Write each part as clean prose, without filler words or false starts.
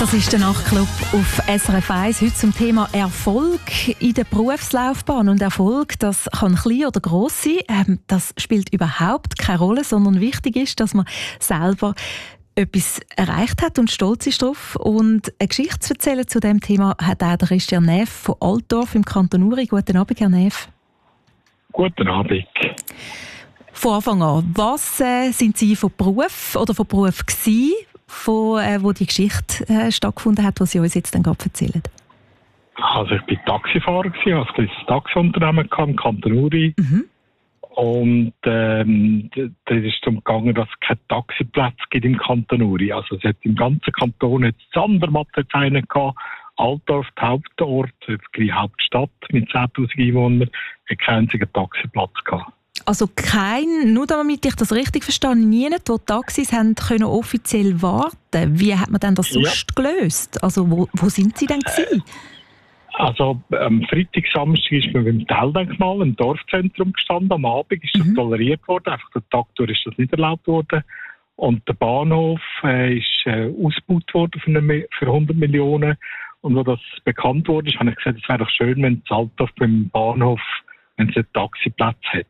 Das ist der Nachtclub auf SRF 1. Heute zum Thema Erfolg in der Berufslaufbahn. Und Erfolg, das kann klein oder gross sein. Das spielt überhaupt keine Rolle, sondern wichtig ist, dass man selber etwas erreicht hat und stolz ist darauf. Und eine Geschichte zu erzählen zu diesem Thema hat auch der Christian Neff von Altdorf im Kanton Uri. Guten Abend, Herr Neff. Guten Abend. Von Anfang an, was sind Sie von Beruf gewesen, wo die Geschichte stattgefunden hat, die Sie uns jetzt dann gerade erzählen? Also ich war Taxifahrer, ich hatte ein Taxiunternehmen im Kanton Uri. Mhm. Und da ist es darum gegangen, dass es keine Taxiplätze gibt im Kanton Uri. Also es hat im ganzen Kanton jetzt Zandermatt einen gehabt, Altdorf, der Hauptort, die Hauptstadt mit 10'000 Einwohnern, hat keinen einzigen Taxiplatz gehabt. Also nur damit ich das richtig verstehe, niemand, wo Taxis haben können offiziell warten. Wie hat man denn das sonst gelöst? Also wo sind Sie denn gewesen? Also am Freitag, Samstag ist man beim Teildenkmal im Dorfzentrum gestanden. Am Abend ist das toleriert worden, einfach der Tag durch ist das nicht erlaubt worden. Und der Bahnhof ist ausgebaut worden für 100 Millionen. Und als das bekannt wurde, habe ich gesagt, es wäre doch schön, wenn das Altdorf beim Bahnhof einen Taxiplatz hat.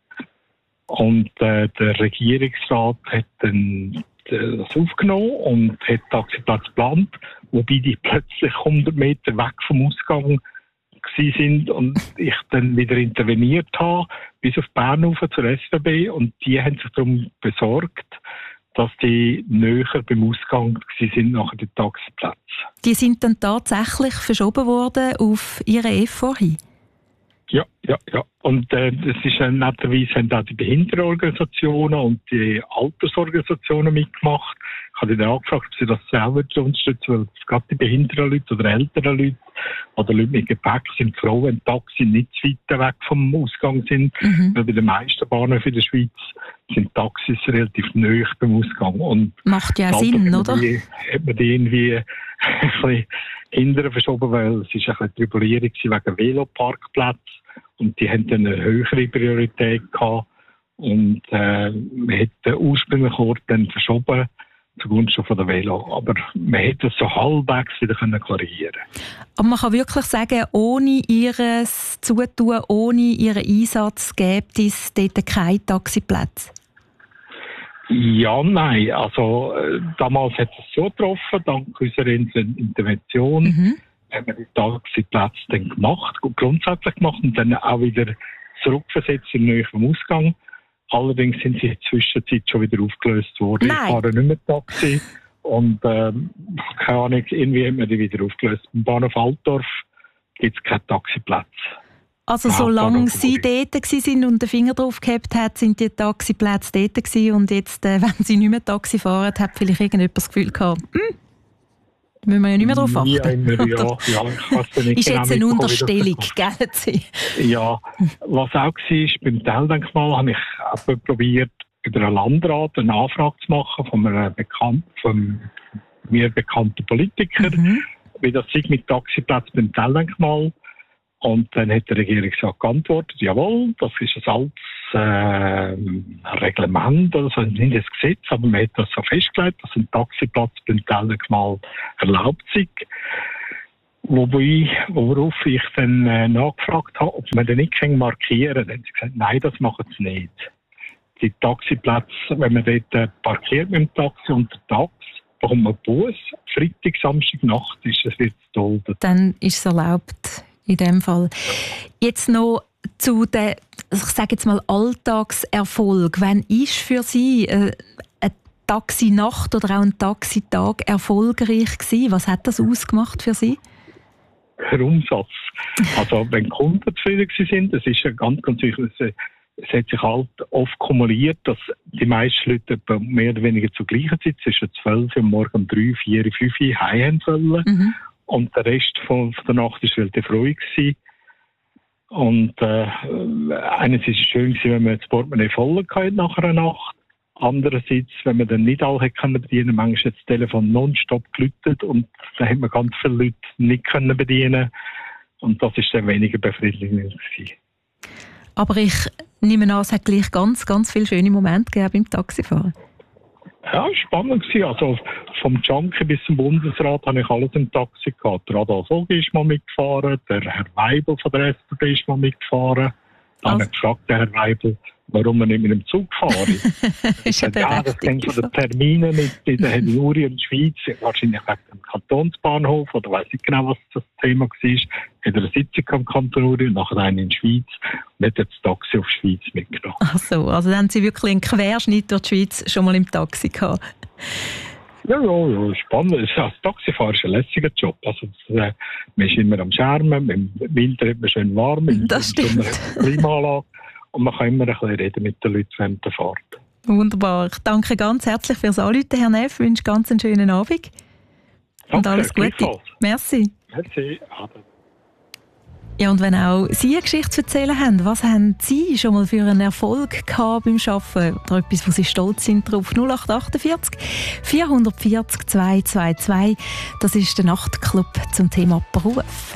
Und der Regierungsrat hat dann das aufgenommen und hat Taxiplatz geplant, wobei die plötzlich 100 Meter weg vom Ausgang sind und ich dann wieder interveniert habe, bis auf Bern zur SBB, und die haben sich darum besorgt, dass die näher beim Ausgang sind nach den Taxiplätzen. Die sind dann tatsächlich verschoben worden auf ihre FH hin? Ja. Und das ist netterweise haben auch die Behindertenorganisationen und die Altersorganisationen mitgemacht. Ich habe dann angefragt, ob sie das selber unterstützen, weil gerade die behinderten Leute oder älteren Leute oder Leute mit Gepäck sind froh, wenn Taxis nicht zu weit weg vom Ausgang sind. Weil bei den meisten Bahnhöfen in der Schweiz sind Taxis relativ nahe beim Ausgang. Und macht ja Sinn, oder? Hat man die irgendwie ein bisschen hinterher verschoben, weil es ist ein bisschen Tribulierung wegen Veloparkplätzen. Und die haben dann eine höhere Priorität gehabt. Und man hat den ursprünglichen Ort dann verschoben zugunsten von der Velo. Aber man hätte es so halbwegs wieder korrigieren können. Aber man kann wirklich sagen, ohne ihr Zutun, ohne ihren Einsatz gibt es dort keine Taxiplätze? Ja, nein. Also damals hat es so getroffen, dank unserer Intervention. Haben wir die Taxiplätze dann grundsätzlich gemacht und dann auch wieder zurückversetzt in den neuen Ausgang. Allerdings sind sie in der Zwischenzeit schon wieder aufgelöst worden. Nein. Ich fahre nicht mehr Taxi und keine Ahnung, irgendwie haben wir die wieder aufgelöst. Im Bahnhof Altdorf gibt es keine Taxiplätze. Also solange Sie dort waren und den Finger drauf gehabt hat, sind die Taxiplätze dort gewesen, und jetzt, wenn Sie nicht mehr Taxi fahren, hat vielleicht irgendjemand das Gefühl gehabt, müssen wir ja nicht mehr darauf achten. Ja, ich weiß nicht ist jetzt eine Unterstellung, gell? Ja, was auch war, beim Teildenkmal habe ich auch probiert, über einen Landrat eine Anfrage zu machen von mir bekannten Politiker, wie das sei mit Taxiplätzen beim Teildenkmal. Und dann hat der Regierungsrat geantwortet, jawohl, das ist ein altes Reglement, also nicht das Gesetz, aber man hat das so festgelegt, dass ein Taxiplatz beim Teildenkmal erlaubt sei. Worauf ich dann nachgefragt habe, ob man den nicht markieren kann. Dann haben sie gesagt, nein, das machen sie nicht. Die Taxiplätze, wenn man dort parkiert mit dem Taxi untertags, bekommt man Bus. Freitag, Samstag, Nacht ist es wieder toll. Dann ist es erlaubt. In dem Fall. Jetzt noch zu den, ich sage jetzt mal, Alltagserfolg. Wann ist für Sie eine Taxinacht oder auch ein Taxitag erfolgreich gewesen? Was hat das ausgemacht für Sie? Der Umsatz. Also wenn Kunden zufrieden sind, das ist ja ganz sicher, es hat sich halt oft kumuliert, dass die meisten Leute mehr oder weniger zur gleichen Zeit, zwischen 12 Uhr und morgen um 3, 4, 5 Uhr heim wollen. Und der Rest von der Nacht war relativ ruhig gewesen. Und einerseits war es schön, wenn man das Portemonnaie voll hatte nach einer Nacht. Andererseits, wenn man dann nicht alle bedienen konnte, manchmal hat das Telefon nonstop geläutet und dann hat man ganz viele Leute nicht bedienen. Und das war dann weniger befriedigend gewesen. Aber ich nehme an, es hat gleich ganz, ganz viele schöne Momente gegeben beim Taxifahren. Ja, spannend gewesen. Also vom Junkie bis zum Bundesrat habe ich alles im Taxi gehabt. Der Adolf Ogi ist mal mitgefahren, der Herr Weibel von der SPD ist mal mitgefahren. Dann habe ich gefragt, der Herr Weibel, warum wir nicht mit dem Zug fahren. Das hängt von den Terminen mit den Herrn Juri in der Schweiz, wahrscheinlich wegen dem Kantonsbahnhof, oder weiss nicht genau, was das Thema war. Hat er eine Sitzung am Kanton Uri und nachher eine in der Schweiz und hat jetzt das Taxi auf die Schweiz mitgenommen. Ach so, also dann haben Sie wirklich einen Querschnitt durch die Schweiz schon mal im Taxi gehabt? Ja, spannend. Das Taxifahren ist ein lässiger Job. Also, man ist immer am Schermen, im Winter hat man schön warm, im Sommer hat man Klimaanlage und man kann immer ein bisschen reden mit den Leuten während der Fahrt. Wunderbar. Ich danke ganz herzlich fürs Anrufen, Herr Neff. Ich wünsche ganz einen schönen Abend. Und alles Gute. Merci. Merci. Ja, und wenn auch Sie eine Geschichte zu erzählen haben, was haben Sie schon mal für einen Erfolg gehabt beim Arbeiten? Oder etwas, wo Sie stolz sind drauf? 0848 440 222. Das ist der Nachtclub zum Thema Beruf.